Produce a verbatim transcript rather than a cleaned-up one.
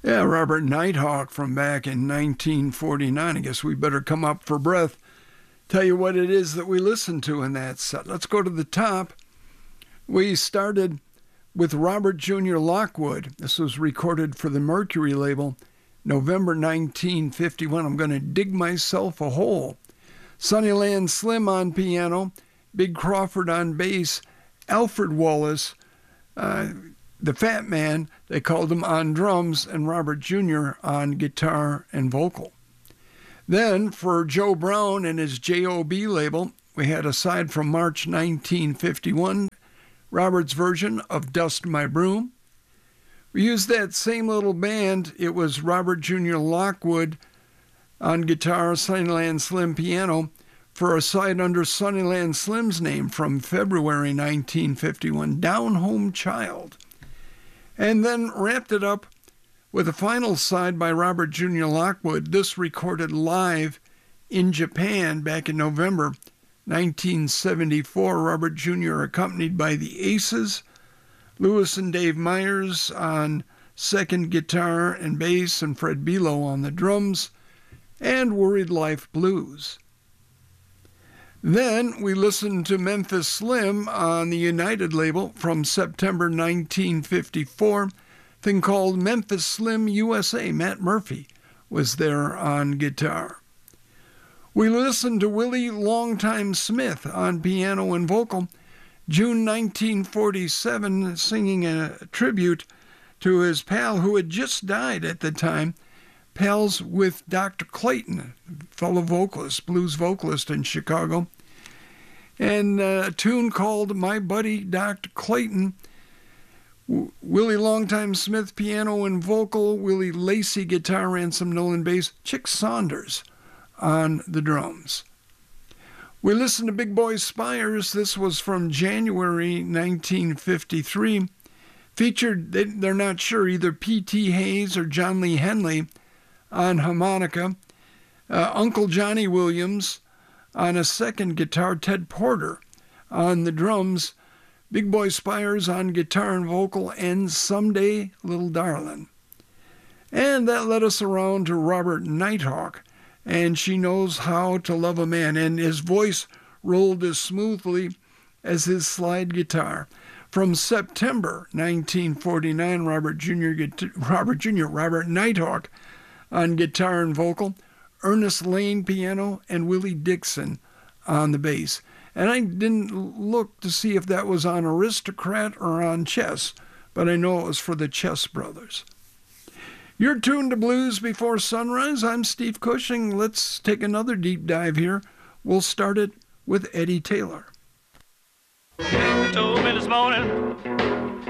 Yeah, Robert Nighthawk from back in nineteen forty-nine. I guess we better come up for breath. Tell you what it is that we listened to in that set. Let's go to the top. We started with Robert Junior Lockwood. This was recorded for the Mercury label, November nineteen fifty-one. I'm going to dig myself a hole. Sunnyland Slim on piano, Big Crawford on bass, Alfred Wallace, uh, the Fat Man, they called him, on drums, and Robert Junior on guitar and vocal. Then, for Joe Brown and his J O B label, we had, aside from March nineteen fifty-one, Robert's version of Dust My Broom. We used that same little band. It was Robert Junior Lockwood on guitar, Sunnyland Slim piano, for a side under Sunnyland Slim's name from February nineteen fifty-one, Down Home Child. And then wrapped it up with a final side by Robert Junior Lockwood, this recorded live in Japan back in November nineteen seventy-four. Robert Junior accompanied by the Aces, Lewis and Dave Myers on second guitar and bass, and Fred Belo on the drums, and Worried Life Blues. Then we listened to Memphis Slim on the United label from September nineteen fifty-four, thing called Memphis Slim U S A. Matt Murphy was there on guitar. We listened to Willie Longtime Smith on piano and vocal, June nineteen forty-seven, singing a tribute to his pal who had just died at the time, pals with Doctor Clayton, fellow vocalist, blues vocalist in Chicago, and a tune called My Buddy Doctor Clayton. W- Willie Longtime Smith piano and vocal, Willie Lacey guitar and some Nolan bass, Chick Saunders on the drums. We listened to Big Boy Spires. This was from January nineteen fifty-three. Featured, they, they're not sure, either P T Hayes or John Lee Henley on harmonica, uh, Uncle Johnny Williams on a second guitar, Ted Porter on the drums, Big Boy Spires on guitar and vocal, and Someday Little Darlin'. And that led us around to Robert Nighthawk, and She Knows How to Love a Man, and his voice rolled as smoothly as his slide guitar. From September nineteen forty-nine, Robert Junior Robert Junior Robert Nighthawk on guitar and vocal, Ernest Lane piano, and Willie Dixon on the bass. And I didn't look to see if that was on Aristocrat or on Chess, but I know it was for the Chess Brothers. You're tuned to Blues Before Sunrise. I'm Steve Cushing. Let's take another deep dive here. We'll start it with Eddie Taylor. They told me this morning